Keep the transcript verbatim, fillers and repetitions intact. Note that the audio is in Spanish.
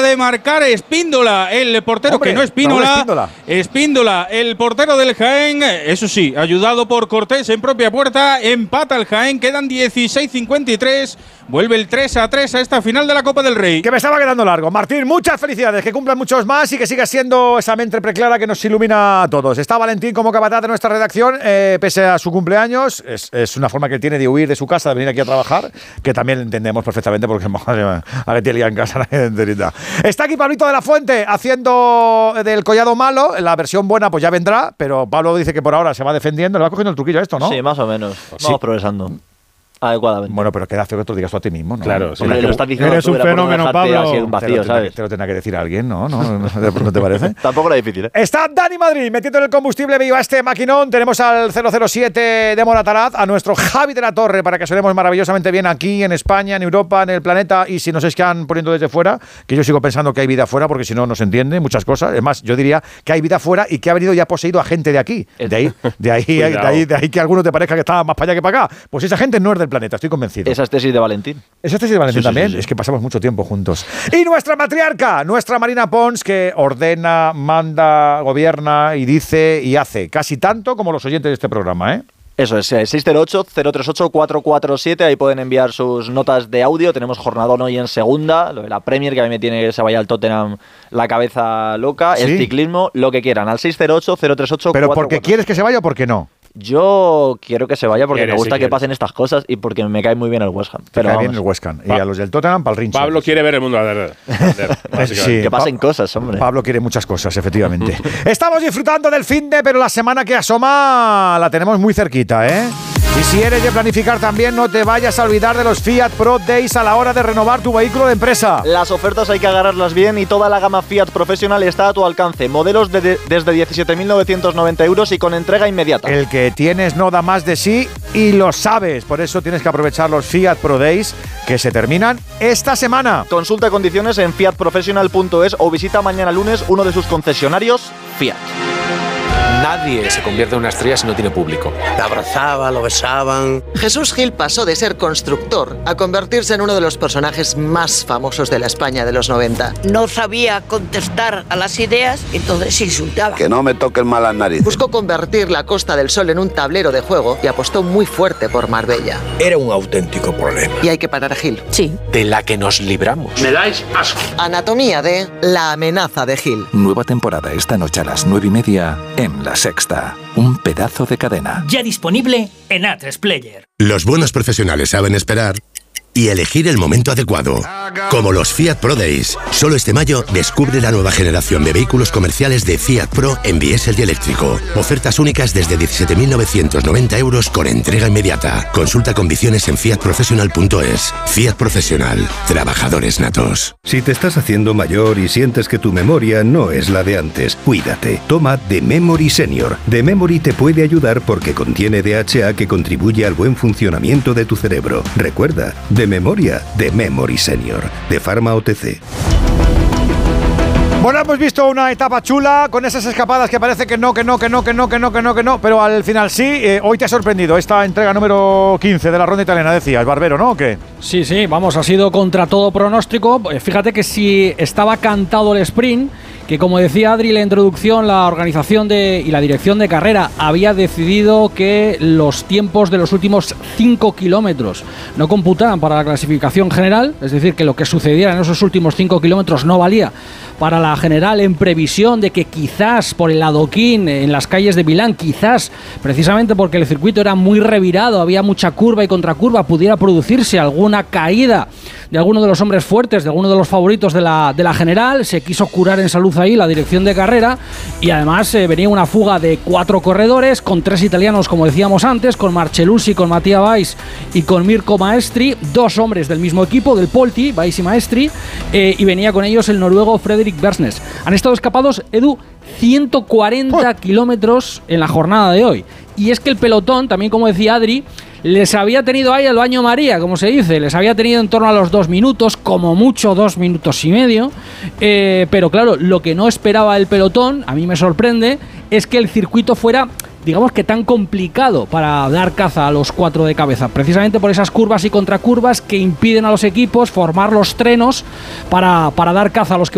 de marcar Espíndola, el portero. Hombre, que no Espínola. Espíndola. Espíndola, el portero del Jaén. Eso sí, ayudado por Cortés en propia puerta. Empata el Jaén. Quedan dieciséis cincuenta y tres. Vuelve el tres a tres a esta final de la Copa del Rey. Que me estaba quedando largo. Martín, muchas felicidades. Que cumplan muchos más y que siga siendo esa mente preclara que nos ilumina a todos. Está Valentín como capataz de nuestra redacción, eh, pese a su cumpleaños. Es, es una forma que él tiene de huir de su casa, de venir aquí a trabajar, que también entendemos perfectamente porque madre mía, a que te lía en casa la enterita. Está aquí Pablito de la Fuente haciendo del Collado malo. La versión buena pues ya vendrá, pero Pablo dice que por ahora se va defendiendo. Le va cogiendo el truquillo a esto, ¿no? Sí, más o menos. Vamos sí. progresando. Adecuadamente. Bueno, pero queda feo que te lo digas tú a ti mismo, ¿no? Claro, sí. Hombre, lo estás diciendo eres tú, un fenómeno, Pablo. Un vacío, te, lo ¿sabes? Que, te lo tendrá que decir a alguien, ¿no? ¿No, no, no, ¿no te parece? Tampoco era difícil, ¿eh? Está Dani Madrid metiendo en el combustible viva este maquinón. Tenemos al cero cero siete de Moratalaz, a nuestro Javi de la Torre, para que sonemos maravillosamente bien aquí en España, en Europa, en el planeta. Y si nos escan poniendo desde fuera, que yo sigo pensando que hay vida fuera, porque si no, no se entiende muchas cosas. Es más, yo diría que hay vida fuera y que ha venido y ha poseído a gente de aquí. De ahí, de ahí, de ahí, de ahí, de ahí que a alguno te parezca que está más para allá que para acá. Pues esa gente no es del planeta, estoy convencido. Esa es tesis de Valentín. ¿Esa tesis de Valentín sí, también? Sí, sí, sí. Es que pasamos mucho tiempo juntos. Y nuestra matriarca, nuestra Marina Pons, que ordena, manda, gobierna y dice y hace casi tanto como los oyentes de este programa, ¿eh? Eso es, seis cero ocho, cero tres ocho, cuatro cuatro siete, ahí pueden enviar sus notas de audio. Tenemos jornadón hoy en segunda, lo de la Premier, que a mí me tiene que se vaya al Tottenham la cabeza loca, ¿sí? El ciclismo, lo que quieran, al seis cero ocho, cero tres ocho, ¿Pero cuatro cuatro siete. porque quieres que se vaya o porque no? Yo quiero que se vaya porque Quieres, me gusta sí, que quieres. pasen estas cosas y porque me cae muy bien el West Ham. Te Pero cae vamos. bien el West Ham. Pa- y a los del Tottenham, para el Rinche. Pablo quiere ver el mundo arder. Sí. Que pasen Pa- cosas, hombre. Pablo quiere muchas cosas, efectivamente. Estamos disfrutando del finde, pero la semana que asoma la tenemos muy cerquita, ¿eh? Y si eres de planificar también, no te vayas a olvidar de los Fiat Pro Days a la hora de renovar tu vehículo de empresa. Las ofertas hay que agarrarlas bien y toda la gama Fiat Professional está a tu alcance. Modelos de, de, desde diecisiete mil novecientos noventa euros y con entrega inmediata. El que tienes no da más de sí y lo sabes. Por eso tienes que aprovechar los Fiat Pro Days que se terminan esta semana. Consulta condiciones en fiat professional punto es o visita mañana lunes uno de sus concesionarios Fiat. Nadie se convierte en una estrella si no tiene público. Te abrazaba, lo besaban. Jesús Gil pasó de ser constructor a convertirse en uno de los personajes más famosos de la España de los noventa. No sabía contestar a las ideas, entonces insultaba. Que no me toquen mal las narices. Buscó convertir la Costa del Sol en un tablero de juego y apostó muy fuerte por Marbella. Era un auténtico problema. Y hay que parar a Gil. Sí. De la que nos libramos. Me dais asco. Anatomía de La amenaza de Gil. Nueva temporada esta noche a las nueve y media en La Sexta. Un pedazo de cadena. Ya disponible en A tres Player. Los buenos profesionales saben esperar y elegir el momento adecuado. Como los Fiat Pro Days. Solo este mayo descubre la nueva generación de vehículos comerciales de Fiat Pro en diésel y eléctrico. Ofertas únicas desde diecisiete mil novecientos noventa euros con entrega inmediata. Consulta condiciones en fiat professional punto es. Fiat Profesional. Trabajadores natos. Si te estás haciendo mayor y sientes que tu memoria no es la de antes, cuídate. Toma The Memory Senior. The Memory te puede ayudar porque contiene D H A que contribuye al buen funcionamiento de tu cerebro. Recuerda, de memoria, The Memory Senior, de Pharma O T C. Bueno, hemos visto una etapa chula con esas escapadas que parece que no, que no, que no, que no, que no, que no, que no, pero al final sí. Eh, hoy te ha sorprendido esta entrega número quince de la ronda italiana, decías, Barbero, ¿no? ¿O qué? Sí, sí, vamos, ha sido contra todo pronóstico. Fíjate que si estaba cantado el sprint, que como decía Adri en la introducción, la organización de, y la dirección de carrera había decidido que los tiempos de los últimos cinco kilómetros no computaban para la clasificación general, es decir, que lo que sucediera en esos últimos cinco kilómetros no valía para la general, en previsión de que quizás por el adoquín en las calles de Milán, quizás precisamente porque el circuito era muy revirado, había mucha curva y contracurva, pudiera producirse alguna caída de alguno de los hombres fuertes, de alguno de los favoritos de la, de la general. Se quiso curar en salud ahí la dirección de carrera y además eh, venía una fuga de cuatro corredores con tres italianos, como decíamos antes, con Marcellucci, con Mattia Weiss y con Mirko Maestri, dos hombres del mismo equipo, del Polti, Weiss y Maestri, eh, y venía con ellos el noruego Fredrik Bersnes. Han estado escapados, Edu, ciento cuarenta kilómetros en la jornada de hoy. Y es que el pelotón, también como decía Adri, les había tenido ahí al baño María, como se dice, les había tenido en torno a los dos minutos, como mucho dos minutos y medio, eh, pero claro, lo que no esperaba el pelotón, a mí me sorprende, es que el circuito fuera, digamos que tan complicado para dar caza a los cuatro de cabeza, precisamente por esas curvas y contracurvas que impiden a los equipos formar los trenos para, para dar caza a los que